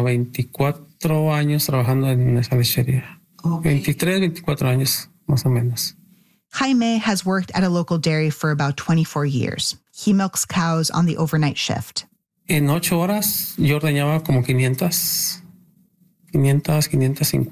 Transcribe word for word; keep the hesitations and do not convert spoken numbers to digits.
veinticuatro años trabajando en esa lechería. Okay. veintitrés, veinticuatro años, más o menos. Jaime has worked at a local dairy for about twenty-four years. He milks cows on the overnight shift. En ocho horas yo ordeñaba como quinientas, quinientas, quinientas cincuenta.